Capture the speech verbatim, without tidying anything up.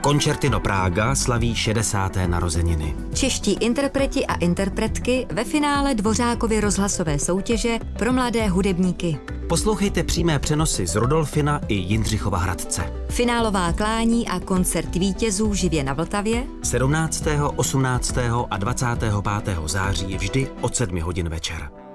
Concertino Praga slaví šedesáté narozeniny. Čeští interpreti a interpretky ve finále Dvořákovy rozhlasové soutěže pro mladé hudebníky. Poslouchejte přímé přenosy z Rudolfina i Jindřichova Hradce. Finálová klání a koncert vítězů živě na Vltavě sedmnáctého, osmnáctého a dvacátého pátého září vždy od sedmi hodin večer.